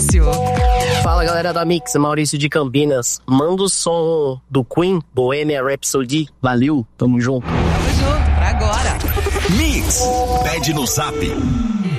Maurício. Fala, galera da Mix, Maurício de Campinas. Manda o som do Queen, Bohemian Rhapsody. Valeu, tamo junto. Tamo junto, pra agora. Mix, pede no Zap